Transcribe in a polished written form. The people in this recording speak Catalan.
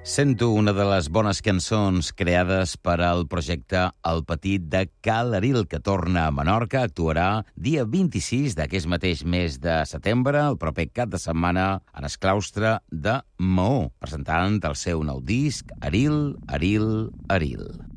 Sento una de les bones cançons creades per al projecte El Petit de Cal Aril, que torna a Menorca, actuarà dia 26 d'aquest mateix mes de setembre, el proper cap de setmana, en el claustre de Maó, presentant el seu nou disc, Aril, Aril, Aril.